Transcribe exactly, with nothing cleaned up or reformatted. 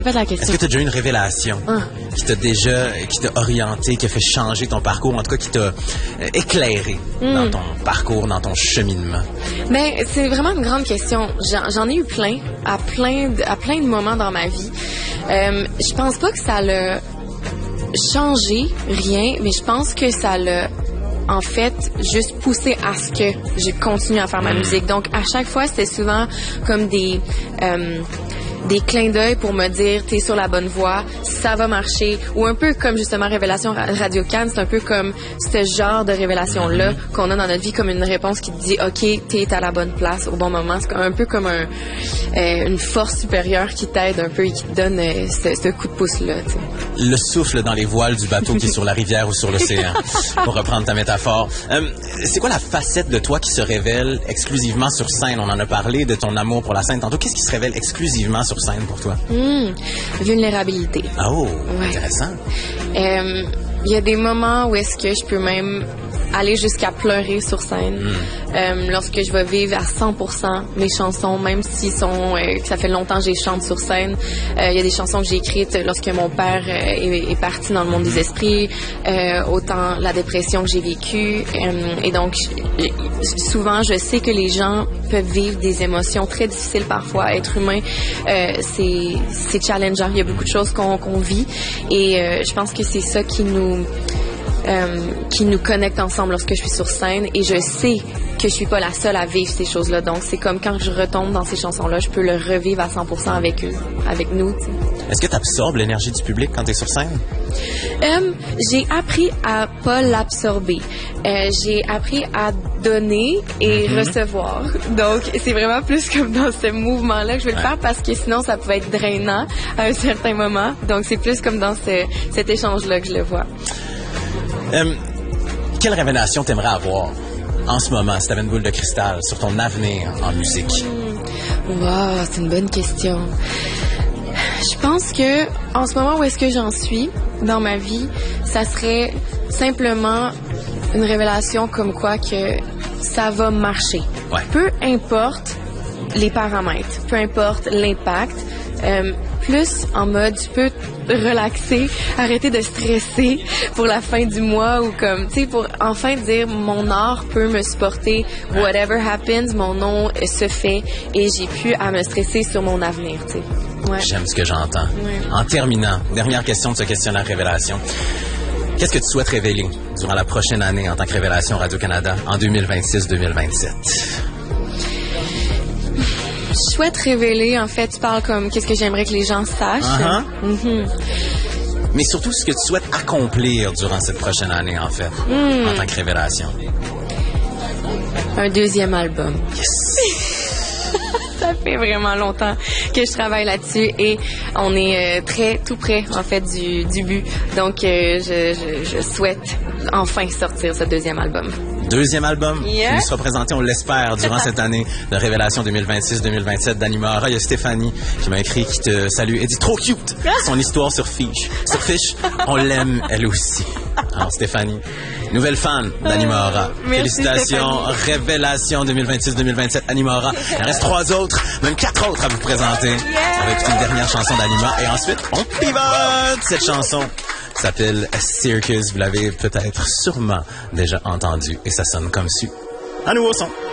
Faites la question. Est-ce que tu as déjà eu une révélation Ah. qui t'a déjà, qui t'a orienté, qui a fait changer ton parcours, en tout cas qui t'a euh, éclairé Mm. dans ton parcours, dans ton cheminement? Mais c'est vraiment une grande question. J'en, j'en ai eu plein, à plein, de, à plein de moments dans ma vie. Euh, je pense pas que ça l'a changé rien, mais je pense que ça l'a en fait juste poussé à ce que je continue à faire ma musique. Donc à chaque fois, c'était souvent comme des euh, des clins d'œil pour me dire t'es sur la bonne voie, ça va marcher, ou un peu comme justement Révélation Radio-Can, c'est un peu comme ce genre de révélation-là qu'on a dans notre vie, comme une réponse qui te dit ok, t'es à la bonne place au bon moment. C'est un peu comme un, euh, une force supérieure qui t'aide un peu et qui te donne euh, ce, ce coup de pouce-là. T'sais. Le souffle dans les voiles du bateau qui est sur la rivière ou sur l'océan, pour reprendre ta métaphore. Euh, c'est quoi la facette de toi qui se révèle exclusivement sur scène? On en a parlé de ton amour pour la scène tantôt. Qu'est-ce qui se révèle exclusivement sur scène pour toi? Mmh, vulnérabilité. Oh, Ouais. intéressant. Euh, Il y a des moments où est-ce que je peux même aller jusqu'à pleurer sur scène. Mm. Euh, lorsque je vais vivre à cent pour cent mes chansons, même si sont, euh, que ça fait longtemps que je les chante sur scène. Euh, il y a des chansons que j'ai écrites lorsque mon père euh, est, est parti dans le monde des esprits, euh, autant la dépression que j'ai vécue. Euh, et donc, je, souvent, je sais que les gens peuvent vivre des émotions très difficiles parfois. Être humain, euh, c'est, c'est challengeant. Il y a beaucoup de choses qu'on, qu'on vit. Et euh, je pense que c'est ça qui nous... Euh, qui nous connecte ensemble lorsque je suis sur scène, et je sais que je suis pas la seule à vivre ces choses-là. Donc c'est comme quand je retombe dans ces chansons-là, je peux le revivre à cent pour cent avec eux, avec nous. T'sais. Est-ce que tu absorbes l'énergie du public quand tu es sur scène? Euh, j'ai appris à pas l'absorber. Euh, j'ai appris à donner et mm-hmm. recevoir. Donc c'est vraiment plus comme dans ce mouvement-là que je vais ouais. le faire, parce que sinon ça pouvait être drainant à un certain moment. Donc c'est plus comme dans ce, cet échange-là que je le vois. Euh, quelle révélation t'aimerais avoir en ce moment, si t'avais une boule de cristal, sur ton avenir en musique? Mmh. Wow, c'est une bonne question. Je pense que en ce moment où est-ce que j'en suis dans ma vie, ça serait simplement une révélation comme quoi que ça va marcher. Ouais. Peu importe les paramètres, peu importe l'impact, euh, plus en mode tu peux relaxer, arrêter de stresser pour la fin du mois, ou comme, tu sais, pour enfin dire mon art peut me supporter, whatever happens, mon nom se fait et j'ai plus à me stresser sur mon avenir, tu sais. Ouais. J'aime ce que j'entends. Ouais. En terminant, dernière question de ce questionnaire Révélation. Qu'est-ce que tu souhaites révéler durant la prochaine année en tant que Révélation Radio-Canada en deux mille vingt-six deux mille vingt-sept? Je souhaite révéler, en fait, tu parles comme qu'est-ce que j'aimerais que les gens sachent. Uh-huh. Mm-hmm. Mais surtout ce que tu souhaites accomplir durant cette prochaine année, en fait, mm. en tant que Révélation. Un deuxième album. Yes! Ça fait vraiment longtemps que je travaille là-dessus et on est euh, très tout près, en fait, du, du but. Donc, euh, je, je, je souhaite enfin sortir ce deuxième album. Deuxième album yeah. qui nous sera présenté, on l'espère, durant cette année de Révélation deux mille vingt-six deux mille vingt-sept d'Annie Mara. Il y a Stéphanie qui m'a écrit, qui te salue. Elle dit « Trop cute! » Son histoire sur Fiche. Sur Fiche, on l'aime, elle aussi. Alors, Stéphanie, nouvelle fan d'Annie Mara. Merci, félicitations. Stéphanie. Révélation deux mille vingt-six deux mille vingt-sept, Annie Mara. Il reste trois autres, même quatre autres à vous présenter. Yeah. On va écouter une dernière chanson d'Anima et ensuite, on pivote. Cette chanson s'appelle Circus. Vous l'avez peut-être sûrement déjà entendu et ça sonne comme su. À nouveau son.